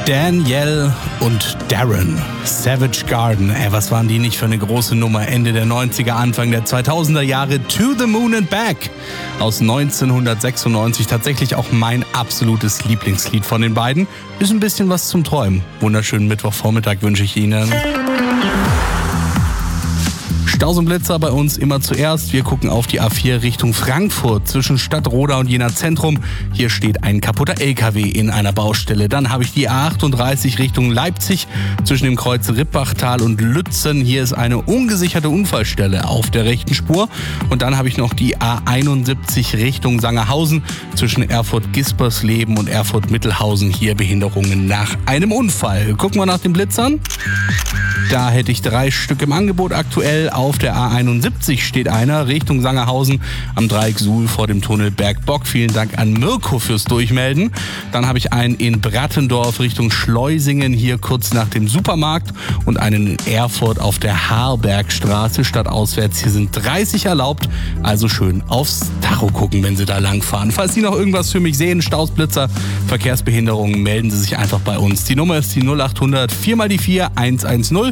Danielle und Darren, Savage Garden. Was waren die nicht für eine große Nummer? Ende der 90er, Anfang der 2000er Jahre. To the Moon and Back aus 1996. Tatsächlich auch mein absolutes Lieblingslied von den beiden. Ist ein bisschen was zum Träumen. Wunderschönen Mittwochvormittag wünsche ich Ihnen. Staus und Blitzer bei uns immer zuerst. Wir gucken auf die A4 Richtung Frankfurt zwischen Stadtroda und Jena Zentrum. Hier steht ein kaputter LKW in einer Baustelle. Dann habe ich die A38 Richtung Leipzig zwischen dem Kreuz Rippachtal und Lützen. Hier ist eine ungesicherte Unfallstelle auf der rechten Spur. Und dann habe ich noch die A71 Richtung Sangerhausen zwischen Erfurt-Gispersleben und Erfurt-Mittelhausen. Hier Behinderungen nach einem Unfall. Gucken wir nach den Blitzern. Da hätte ich 3 Stück im Angebot aktuell. Auf der A71 steht einer Richtung Sangerhausen am Dreieck Suhl vor dem Tunnel Bergbock. Vielen Dank an Mirko fürs Durchmelden. Dann habe ich einen in Brattendorf Richtung Schleusingen, hier kurz nach dem Supermarkt. Und einen in Erfurt auf der Harbergstraße stadtauswärts. Hier sind 30 erlaubt, also schön aufs Tacho gucken, wenn Sie da langfahren. Falls Sie noch irgendwas für mich sehen, Stausblitzer, Verkehrsbehinderungen, melden Sie sich einfach bei uns. Die Nummer ist die 0800 4x4 110.